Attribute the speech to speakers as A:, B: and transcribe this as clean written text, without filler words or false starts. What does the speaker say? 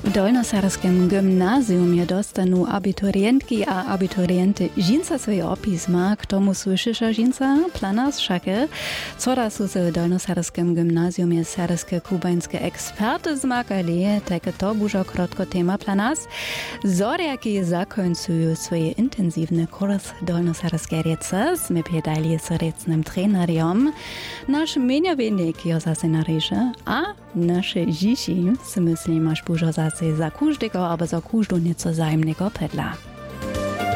A: W Dolnosarskim gymnazjum dostanu abiturientki a abiturienty žinca swoje opisma, k tomu słyszyša žinca planas šake, co da su se w Dolnosarskim gymnazjum serskie kubańskie eksperty zmakali, tak to bužo krotko tema planas, zorjaki zakońcują swoje intensywny kurs Dolnosarskie rece z pytali z recnym trenerem. Nasz mieniownik jo zase naryše, a nasze dzieci, si myslím, až bužo zase za každego, aber za każdą nieco zajemnego pedla.